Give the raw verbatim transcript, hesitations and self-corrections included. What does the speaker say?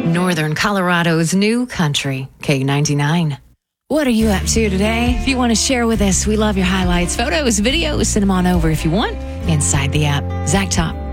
Northern Colorado's new country, K ninety-nine. What are you up to today? If you want to share with us, we love your highlights, photos, videos. Send them on over if you want inside the app. Zach Top.